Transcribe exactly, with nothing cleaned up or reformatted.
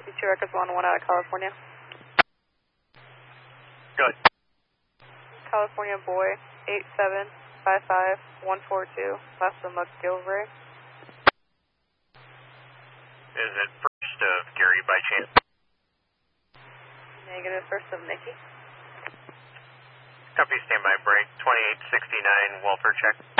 two records one one out of California. Good. California boy, eight seven five five one four two, last of McGilvray. Is it first of Gary by chance? Negative, first of Nikki. Copy, standby break, twenty-eight sixty-nine, welfare check.